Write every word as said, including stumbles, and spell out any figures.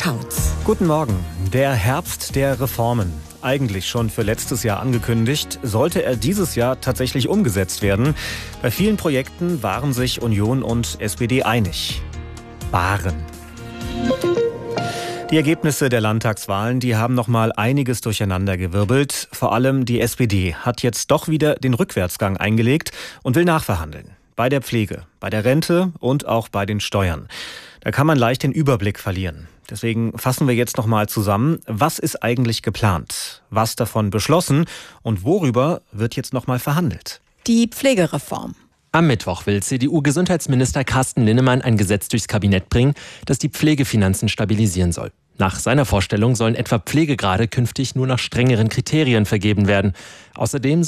Kautz. Guten Morgen. Der Herbst der Reformen. Eigentlich schon für letztes Jahr angekündigt, sollte er dieses Jahr tatsächlich umgesetzt werden. Bei vielen Projekten waren sich Union und S P D einig. Waren. Die Ergebnisse der Landtagswahlen, die haben noch mal einiges durcheinandergewirbelt. Vor allem die S P D hat jetzt doch wieder den Rückwärtsgang eingelegt und will nachverhandeln. Bei der Pflege, bei der Rente und auch bei den Steuern. Da kann man leicht den Überblick verlieren. Deswegen fassen wir jetzt noch mal zusammen, was ist eigentlich geplant, was davon beschlossen und worüber wird jetzt noch mal verhandelt. Die Pflegereform. Am Mittwoch will C D U-Gesundheitsminister Carsten Linnemann ein Gesetz durchs Kabinett bringen, das die Pflegefinanzen stabilisieren soll. Nach seiner Vorstellung sollen etwa Pflegegrade künftig nur nach strengeren Kriterien vergeben werden. Außerdem